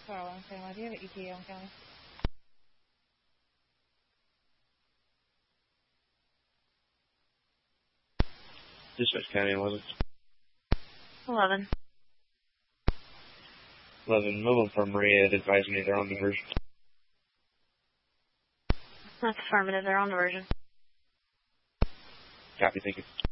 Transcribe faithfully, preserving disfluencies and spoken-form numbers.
Sorry, I'm saying, do you have an E T A on county? Dispatch County, eleven. eleven. eleven, mobile from Maria advising me they're on diversion. That's affirmative, they're on diversion. Copy, thank you.